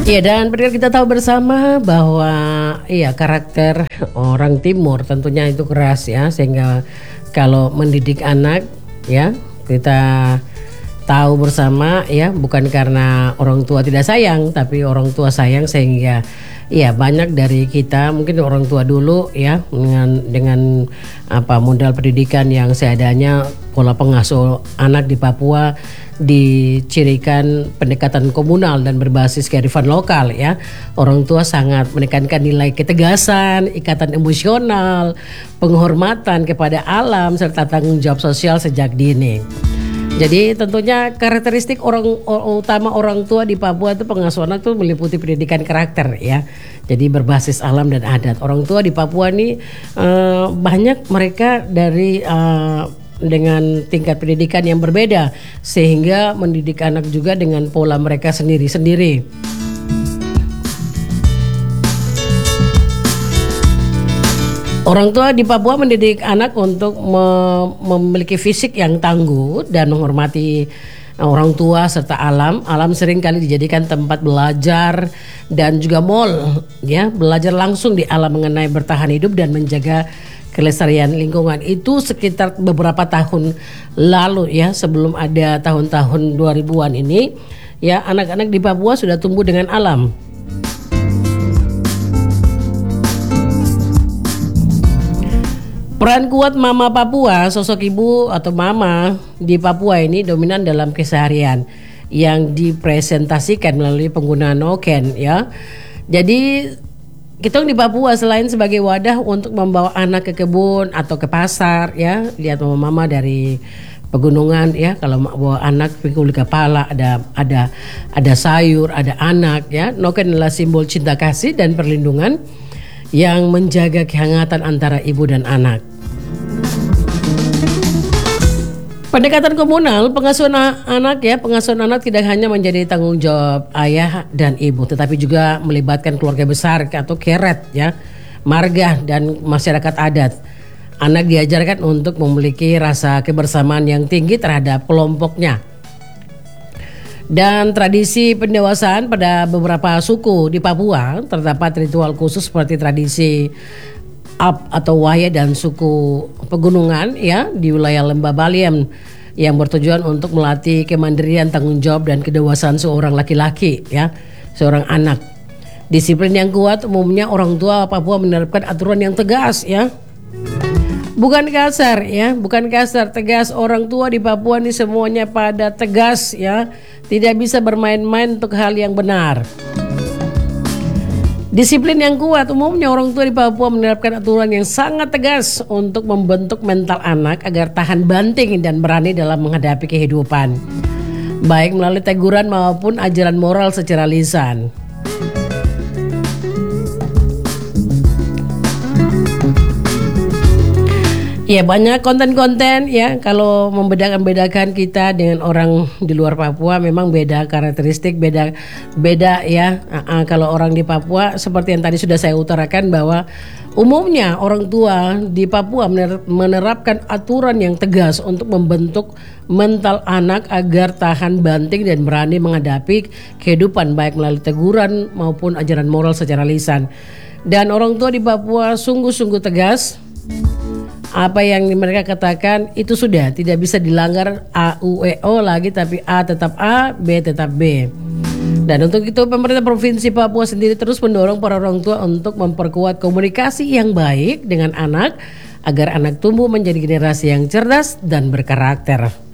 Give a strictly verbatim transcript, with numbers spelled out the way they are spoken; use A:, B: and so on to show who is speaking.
A: Iya, dan pendengar kita tahu bersama bahwa iya karakter orang Timur tentunya itu keras ya, sehingga kalau mendidik anak ya kita tahu bersama ya, bukan karena orang tua tidak sayang, tapi orang tua sayang sehingga ya banyak dari kita mungkin orang tua dulu ya dengan dengan apa modal pendidikan yang seadanya, pola pengasuh anak di Papua dicirikan pendekatan komunal dan berbasis kearifan lokal ya. Orang tua sangat menekankan nilai ketegasan, ikatan emosional, penghormatan kepada alam serta tanggung jawab sosial sejak dini. Jadi tentunya karakteristik orang utama orang tua di Papua itu pengasuhan itu meliputi pendidikan karakter ya. Jadi berbasis alam dan adat. Orang tua di Papua ini uh, banyak mereka dari uh, dengan tingkat pendidikan yang berbeda sehingga mendidik anak juga dengan pola mereka sendiri-sendiri. Orang tua di Papua mendidik anak untuk me- memiliki fisik yang tangguh dan menghormati orang tua serta alam. Alam sering kali dijadikan tempat belajar dan juga mall ya, belajar langsung di alam mengenai bertahan hidup dan menjaga kelestarian lingkungan. Itu sekitar beberapa tahun lalu ya, sebelum ada tahun-tahun dua ribuan ini ya, anak-anak di Papua sudah tumbuh dengan alam. Peran kuat Mama Papua, sosok ibu atau mama di Papua ini dominan dalam keseharian yang dipresentasikan melalui penggunaan noken ya. Jadi kita di Papua selain sebagai wadah untuk membawa anak ke kebun atau ke pasar ya, lihat mama-mama dari pegunungan ya, kalau bawa anak pikul kepala ada ada ada sayur, ada anak ya. Noken adalah simbol cinta kasih dan perlindungan yang menjaga kehangatan antara ibu dan anak. Pendekatan komunal, pengasuhan anak ya, pengasuhan anak tidak hanya menjadi tanggung jawab ayah dan ibu, tetapi juga melibatkan keluarga besar atau keret ya, marga dan masyarakat adat. Anak diajarkan untuk memiliki rasa kebersamaan yang tinggi terhadap kelompoknya. Dan tradisi pendewasaan pada beberapa suku di Papua terdapat ritual khusus seperti tradisi Ap atau Waya dan suku pegunungan ya di wilayah Lembah Baliem yang bertujuan untuk melatih kemandirian, tanggung jawab dan kedewasaan seorang laki-laki ya, seorang anak. Disiplin yang kuat umumnya orang tua Papua menerapkan aturan yang tegas ya. Bukan kasar ya, bukan kasar, tegas. Orang tua di Papua ini semuanya pada tegas ya. Tidak bisa bermain-main untuk hal yang benar. Disiplin yang kuat umumnya orang tua di Papua menerapkan aturan yang sangat tegas untuk membentuk mental anak agar tahan banting dan berani dalam menghadapi kehidupan, baik melalui teguran maupun ajaran moral secara lisan. Ya, banyak konten-konten ya, kalau membedakan-bedakan kita dengan orang di luar Papua memang beda karakteristik, beda beda ya. Uh, uh, kalau orang di Papua seperti yang tadi sudah saya utarakan bahwa umumnya orang tua di Papua menerapkan aturan yang tegas untuk membentuk mental anak agar tahan banting dan berani menghadapi kehidupan baik melalui teguran maupun ajaran moral secara lisan. Dan orang tua di Papua sungguh-sungguh tegas. Apa yang mereka katakan itu sudah tidak bisa dilanggar, A, U, E, O lagi, tapi A tetap A, B tetap B. Dan untuk itu pemerintah Provinsi Papua sendiri terus mendorong para orang tua untuk memperkuat komunikasi yang baik dengan anak agar anak tumbuh menjadi generasi yang cerdas dan berkarakter.